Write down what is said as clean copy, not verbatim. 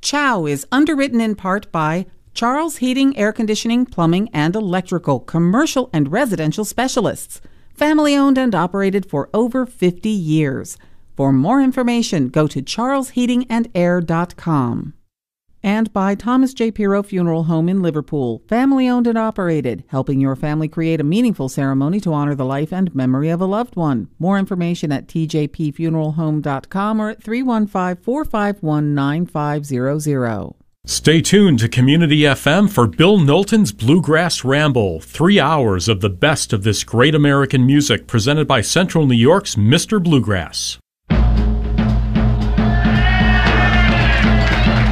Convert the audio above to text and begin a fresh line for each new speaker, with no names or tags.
Chow is underwritten in part by Charles Heating, Air Conditioning, Plumbing, and Electrical, commercial and residential specialists. Family owned and operated for over 50 years. For more information, go to charlesheatingandair.com. And by Thomas J. Pirro Funeral Home in Liverpool, family owned and operated, helping your family create a meaningful ceremony to honor the life and memory of a loved one. More information at tjpfuneralhome.com or at 315-451-9500.
Stay tuned to Community FM for Bill Knowlton's Bluegrass Ramble. 3 hours of the best of this great American music presented by Central New York's Mr. Bluegrass.